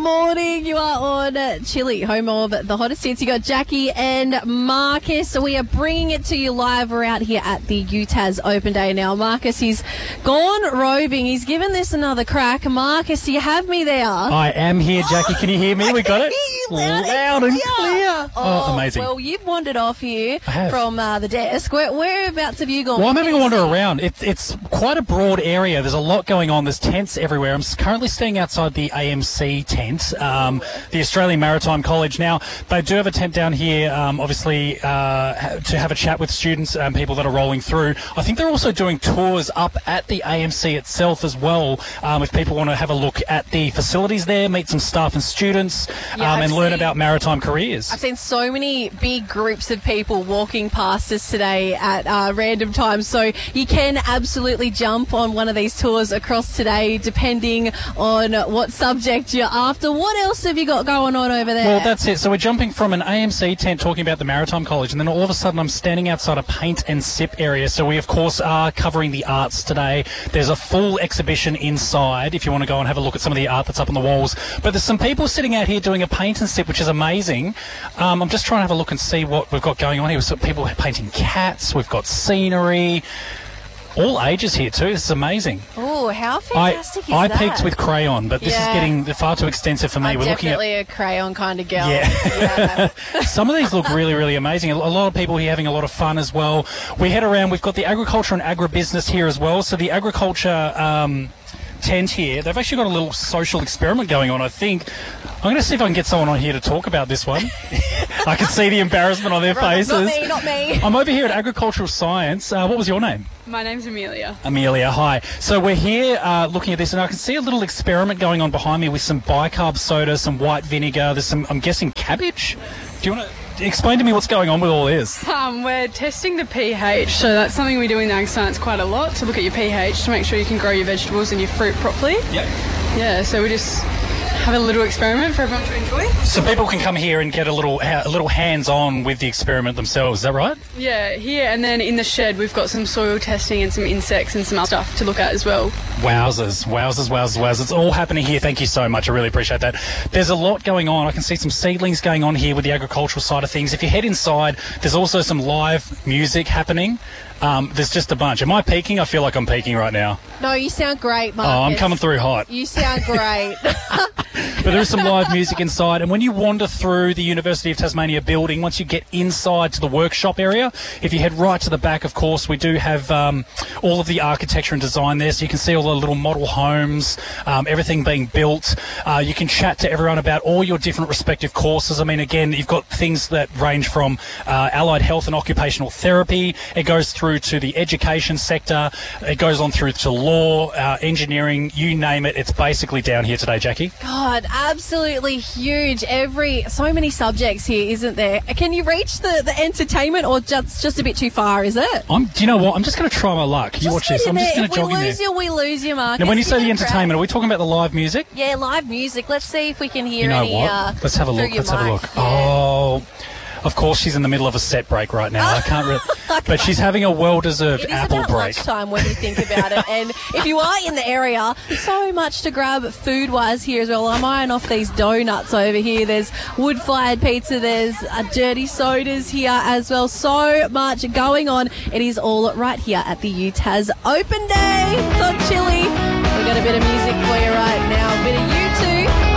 morning. You are on Chili, home of the hottest hits. You got Jackie and Marcus. So we are bringing it to you live. We're out here at the UTAS Open Day now. Marcus, he's gone roving. He's given this another crack. Marcus, do you have me there? I am here, Jackie. Can you hear me? We got it. Loud and clear. Oh, amazing. Well, you've wandered off here from the desk. Whereabouts have you gone? Well, I'm having a wander around. It's quite a broad area. There's a lot going on. There's tents everywhere. I'm currently staying outside the AMC tent, the Australian Maritime College. Now, they do have a tent down here, obviously, to have a chat with students and people that are rolling through. I think they're also doing tours up at the AMC itself as well, if people want to have a look at the facilities there, meet some staff and students, and learn about maritime careers. I've seen so many big groups of people walking past us today at random times, so you can absolutely jump on one of these tours across today, depending on what subject you're after. What else have you got going on over there? Well, that's it. So we're jumping from an AMC tent talking about the Maritime College, and then all of a sudden I'm standing outside a paint and sip area. So we, of course, are covering the arts today. There's a full exhibition inside if you want to go and have a look at some of the art that's up on the walls. But there's some people sitting out here doing a paint and sip, which is amazing. I'm just trying to have a look and see what we've got going on here. We've got people painting cats. We've got scenery. All ages here too. This is amazing. Oh, how fantastic is that? I peaked with crayon, but this is getting far too extensive for me. I'm definitely a crayon kind of girl. Yeah. Some of these look really, really amazing. A lot of people here having a lot of fun as well. We head around. We've got the agriculture and agribusiness here as well. So the agriculture tent here, they've actually got a little social experiment going on, I think. I'm going to see if I can get someone on here to talk about this one. I can see the embarrassment on their faces. Not me. I'm over here at Agricultural Science. What was your name? My name's Amelia. Amelia, hi. So we're here looking at this, and I can see a little experiment going on behind me with some bicarb soda, some white vinegar. There's some, I'm guessing, cabbage? Do you want to explain to me what's going on with all this? We're testing the pH, so that's something we do in ag science quite a lot, to look at your pH to make sure you can grow your vegetables and your fruit properly. Yep. Yeah, so we just have a little experiment for everyone to enjoy. So people can come here and get a little hands-on with the experiment themselves, is that right? Yeah, here, and then in the shed we've got some soil testing and some insects and some other stuff to look at as well. Wowzers. It's all happening here. Thank you so much. I really appreciate that. There's a lot going on. I can see some seedlings going on here with the agricultural side of things. If you head inside, there's also some live music happening. There's just a bunch. Am I peaking? I feel like I'm peaking right now. No, you sound great, Marcus. Oh, I'm coming through hot. You sound great. But there is some live music inside, and when you wander through the University of Tasmania building, once you get inside to the workshop area, if you head right to the back, of course, we do have all of the architecture and design there, so you can see all the little model homes, everything being built. You can chat to everyone about all your different respective courses. I mean, again, you've got things that range from allied health and occupational therapy. It goes through to the education sector. It goes on through to law, engineering, you name it. It's basically down here today, Jackie. God, absolutely huge. So many subjects here, isn't there? Can you reach the entertainment, or just a bit too far, is it? Do you know what? I'm just going to try my luck. You watch this. I'm just going to jog in there. We lose you, Marcus. Now, when you say the entertainment, are we talking about the live music? Yeah, live music. Let's see if we can hear you know any. What? Let's have a look. Yeah. Oh. Of course, she's in the middle of a set break right now. I can't really... But she's having a well-deserved apple break. It is about lunchtime when you think about it. And if you are in the area, so much to grab food-wise here as well. I'm eyeing off these donuts over here. There's wood-fired pizza. There's dirty sodas here as well. So much going on. It is all right here at the UTAS Open Day. It's on Chili. We've got a bit of music for you right now. A bit of U2.